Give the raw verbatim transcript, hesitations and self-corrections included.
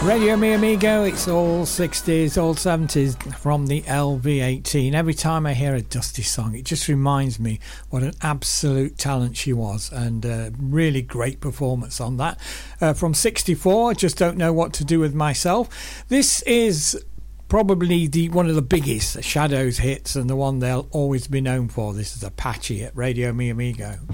Radio Mi Amigo, it's all sixties, all seventies from the L V eighteen. Every time I hear a Dusty song, it just reminds me what an absolute talent she was, and a really great performance on that. Uh, from sixty-four, I Just Don't Know What to Do With Myself. This is probably the one of the biggest Shadows hits and the one they'll always be known for. This is Apache at Radio Mi Amigo.